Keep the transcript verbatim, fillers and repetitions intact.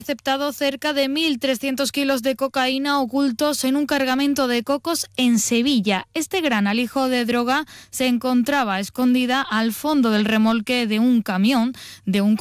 Interceptado cerca de mil trescientos kilos de cocaína ocultos en un cargamento de cocos en Sevilla. Este gran alijo de droga se encontraba escondida al fondo del remolque de un camión de un